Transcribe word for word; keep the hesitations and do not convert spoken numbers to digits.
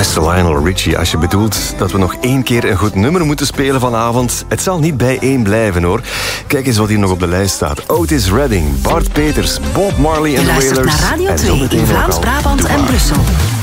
Beste Lionel Richie, als je bedoelt dat we nog één keer een goed nummer moeten spelen vanavond, het zal niet bij één blijven hoor. Kijk eens wat hier nog op de lijst staat. Otis Redding, Bart Peters, Bob Marley en de Wailers. Je luistert naar Radio twee in Vlaams-Brabant en Brussel.